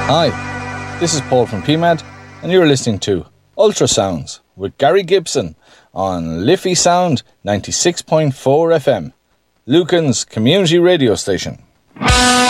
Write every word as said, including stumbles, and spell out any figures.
Hi, this is Paul from P M A D, and you're listening to Ultrasounds with Gary Gibson on Liffey Sound ninety-six point four F M, Lucan's community radio station.